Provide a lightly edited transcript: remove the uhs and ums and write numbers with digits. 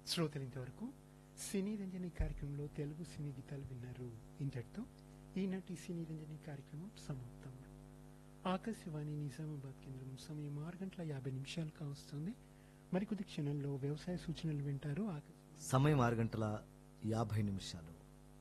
శ్రోతలు ఇంతవరకు సినీ రంజని కార్యక్రమంలో తెలుగు సినీ గీతాలు విన్నారు. ఇంతటితో ఈనాటి సినీ రంజని కార్యక్రమం సమాప్తం. ఆకాశవాణి నిజామాబాద్ కేంద్రం సమయం 6:50 కావస్తుంది. మరికొద్ది క్షణంలో వ్యవసాయ సూచనలు వింటారు. సమయం 6:50